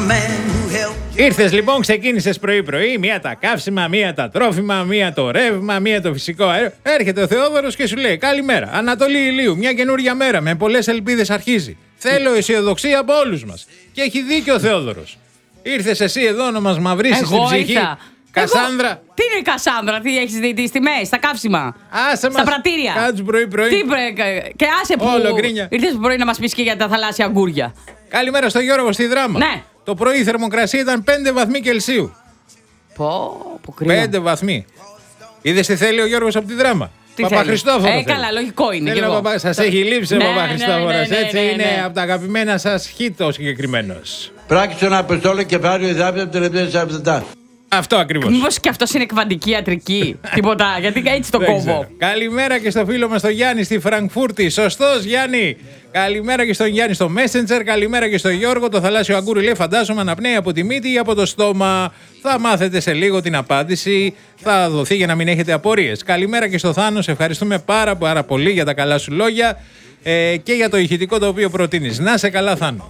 Ήρθες λοιπόν, ξεκίνησες πρωί-πρωί, μία τα καύσιμα, μία τα τρόφιμα, μία το ρεύμα, μία το φυσικό αέριο. Έρχεται ο Θεόδωρος και σου λέει: καλημέρα, Ανατολή ηλίου, μια καινούργια μέρα με πολλές ελπίδες αρχίζει. Θέλω αισιοδοξία από όλους μας. Και έχει δίκιο ο Θεόδωρος. Ήρθες εσύ εδώ να μας μαυρίσεις την ψυχή. Κασάνδρα. Τι είναι η Κασάνδρα, τι έχεις δει τις τιμές, στα καύσιμα, στα πρατήρια. Κάτσε πρωί-πρωί. Και άσε που ήρθες πρωί να μας πεις και για τα θαλάσσια αγκούρια. Καλημέρα στο Γιώργο στη Δράμα. Ναι. Το πρωί η θερμοκρασία ήταν 5 βαθμοί Κελσίου. Πω κρύο. 5 βαθμοί. Είδες τι θέλει ο Γιώργος από τη Δράμα. Παπαχριστόφορος. Καλά, λογικό είναι. Σας έχει λείψει ο Παπαχριστόφορος. Έτσι είναι από τα αγαπημένα σας χίτο συγκεκριμένος. Πράξτε ένα απεστόλο κεφάλαιο εδάφια από τελευταία εβδομάδα. Αυτό ακριβώς. Μήπως και αυτός είναι εκβαντική ιατρική. Τίποτα, γιατί έτσι το κόβω. Καλημέρα και στο φίλο μας τον Γιάννη στη Φραγκφούρτη. Σωστός Γιάννη. Καλημέρα και στον Γιάννη στο Messenger. Καλημέρα και στον Γιώργο. Το θαλάσσιο αγκούρι λέει: φαντάζομαι αναπνέει από τη μύτη ή από το στόμα. Θα μάθετε σε λίγο την απάντηση. Θα δοθεί για να μην έχετε απορίες. Καλημέρα και στο Θάνο. Σε ευχαριστούμε πάρα πολύ για τα καλά σου λόγια και για το ηχητικό το οποίο προτείνεις. Να σε καλά, Θάνο.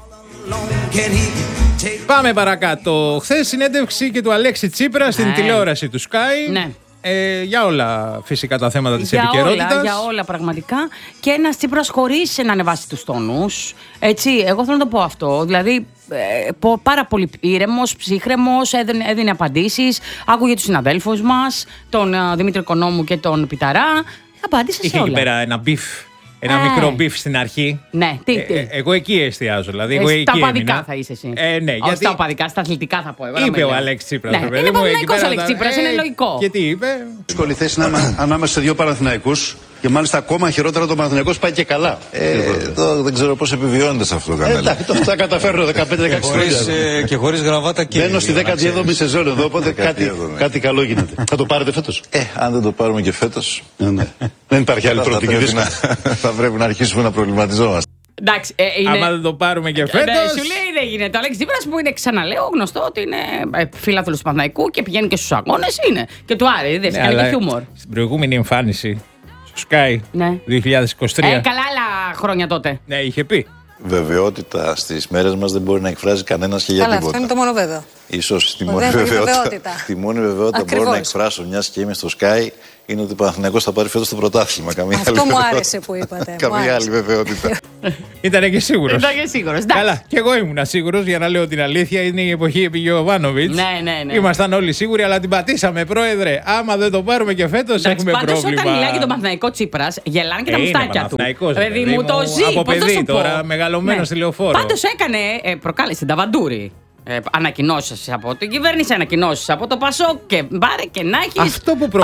Πάμε παρακάτω. Χθες συνέντευξη και του Αλέξη Τσίπρα στην τηλεόραση του Sky. Ναι. Για όλα φυσικά τα θέματα της επικαιρότητας. Για όλα πραγματικά. Και ένας Τσίπρας χωρίς να ανεβάσει τους τόνους. Έτσι, εγώ θέλω να το πω αυτό. Δηλαδή, πάρα πολύ ήρεμος, ψύχρεμος, έδινε απαντήσεις. Άκουγε τους συναδέλφους μας, τον Δημήτρη Οικονόμου και τον Πιταρά. Απάντησε σε όλα. Είχε εκεί πέρα ένα μπιφ. Ένα μικρό μπιφ στην αρχή. Ναι, τι. Εγώ εκεί εστιάζω. Δηλαδή, στα οπαδικά θα είσαι εσύ. Ναι, γιατί... Στα οπαδικά, στα αθλητικά θα πω. Είπε ο Αλέξης Τσίπρας. Ναι, είναι Παναθηναϊκός ο Αλέξης Τσίπρας, είναι λογικό. Και τι είπε? Δύσκολη θέση ανάμεσα σε δύο Παναθηναϊκούς. Και μάλιστα ακόμα χειρότερα το Παναθηναϊκός πάει και καλά. Δεν ξέρω πώς επιβιώνεται σε αυτό το κανάλι. Εντάξει, θα καταφέρω 15-16 χρόνια. Και χωρίς γραβάτα και. Μπαίνω στη 17η σεζόν εδώ, οπότε κάτι καλό γίνεται. Θα το πάρετε φέτος? Αν δεν το πάρουμε και φέτος. Δεν υπάρχει άλλη προοπτική δύσκολη. Θα πρέπει να αρχίσουμε να προβληματιζόμαστε. Εντάξει, άμα δεν το πάρουμε και φέτος. Σου λέει δεν γίνεται. Ο Αλέξης Τσίπρας που είναι, ξαναλέω, γνωστό ότι είναι φίλαθλος του Παναθηναϊκού και πηγαίνει και στους αγώνες. Είναι. Και του άρεσε, δεν κάνει και χιούμορ. Στην προηγούμενη εμφάνιση στο Sky 2023. Καλά άλλα χρόνια τότε. Ναι, είχε πει. Βεβαιότητα στις μέρες μας δεν μπορεί να εκφράζει κανένας και για τίποτα. Αυτό είναι το μόνο βέβαιο. Ίσως τη μόνη βεβαιότητα που μπορώ να εκφράσω, μιας και είμαι στο Sky, είναι ότι ο Παναθηναϊκός θα πάρει φέτος το πρωτάθλημα. Αυτό μου άρεσε που είπατε. Καμία άλλη βεβαιότητα. Ήτανε και σίγουρος. Καλά, και εγώ ήμουν σίγουρος, για να λέω την αλήθεια. Είναι η εποχή επί Γιοβάνοβιτς. Ναι. Ήμασταν όλοι σίγουροι, αλλά την πατήσαμε, πρόεδρε. Άμα δεν το πάρουμε και φέτος, έχουμε πρόβλημα. Πάντως, όταν μιλάει για τον Παναθηναϊκό Τσίπρας, γελάνε και τα μουστάκια του. Δηλαδή μου το ζει. Από παιδί τώρα, μεγαλωμένο στη λεωφόρο. Πάντως προκάλεσε την Ταβαντούρη. Ανακοινώσεις από την κυβέρνηση, ανακοινώσεις από το Πασόκ και μπάρε και να έχεις. Αυτό που